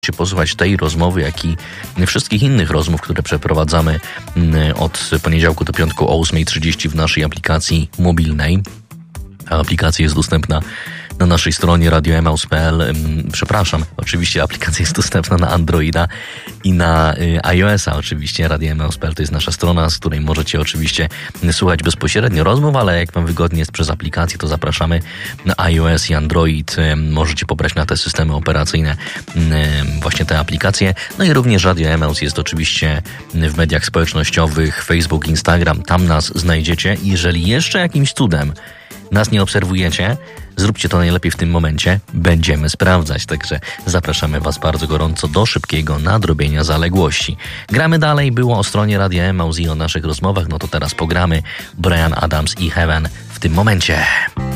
posłuchać tej rozmowy, jak i wszystkich innych rozmów, które przeprowadzamy od poniedziałku do piątku o 8:30 w naszej aplikacji mobilnej. Aplikacja jest dostępna na naszej stronie radioemaus.pl. Przepraszam, oczywiście aplikacja jest dostępna na Androida i na iOS-a. Oczywiście radioemaus.pl to jest nasza strona, z której możecie oczywiście słuchać bezpośrednio rozmów, ale jak wam wygodnie jest przez aplikację, to zapraszamy na iOS i Android. Możecie pobrać na te systemy operacyjne właśnie te aplikacje. No i również Radio Emaus jest oczywiście w mediach społecznościowych, Facebook, Instagram. Tam nas znajdziecie. Jeżeli jeszcze jakimś cudem nas nie obserwujecie, zróbcie to najlepiej w tym momencie. Będziemy sprawdzać, także zapraszamy was bardzo gorąco do szybkiego nadrobienia zaległości. Gramy dalej, było o stronie Radia Emaus i o naszych rozmowach, no to teraz pogramy Bryan Adams i Heaven w tym momencie.